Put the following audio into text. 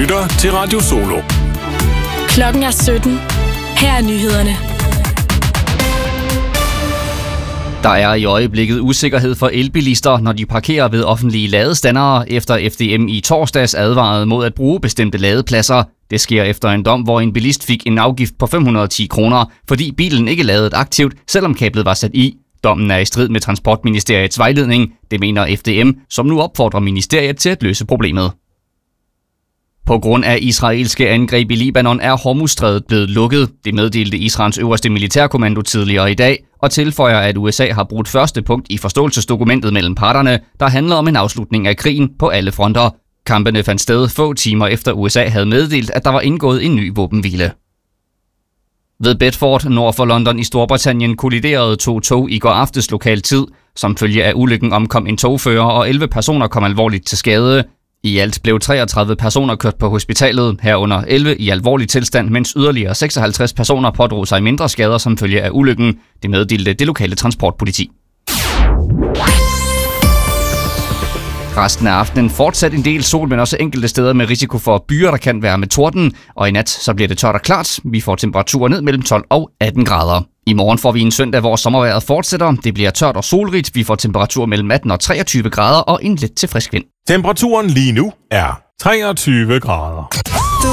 lytter til Radio Solo. Klokken er 17. Her er nyhederne. Der er i øjeblikket usikkerhed for elbilister, når de parkerer ved offentlige ladestandere, efter FDM i torsdags advarede mod at bruge bestemte ladepladser. Det sker efter en dom, hvor en bilist fik en afgift på 510 kroner, fordi bilen ikke ladede aktivt, selvom kablet var sat i. Dommen er i strid med Transportministeriets vejledning, det mener FDM, som nu opfordrer ministeriet til at løse problemet. På grund af israelske angreb i Libanon er Hormuzstrædet blevet lukket. Det meddelte Israels øverste militærkommando tidligere i dag, og tilføjer, at USA har brugt første punkt i forståelsesdokumentet mellem parterne, der handler om en afslutning af krigen på alle fronter. Kampene fandt sted få timer efter USA havde meddelt, at der var indgået en ny våbenhvile. Ved Bedford, nord for London i Storbritannien, kolliderede 2 tog i går aftes lokal tid. Som følge af ulykken omkom en togfører, og 11 personer kom alvorligt til skade. I alt blev 33 personer kørt på hospitalet, herunder 11 i alvorlig tilstand, mens yderligere 56 personer pådrog sig mindre skader som følge af ulykken. Det meddelte det lokale transportpoliti. Resten af aftenen fortsat en del sol, men også enkelte steder med risiko for byer, der kan være med torden. Og i nat så bliver det tørt og klart. Vi får temperaturer ned mellem 12 og 18 grader. I morgen får vi en søndag, hvor sommervejret fortsætter. Det bliver tørt og solrigt. Vi får temperaturer mellem 18 og 23 grader og en lidt til frisk vind. Temperaturen lige nu er 23 grader. Du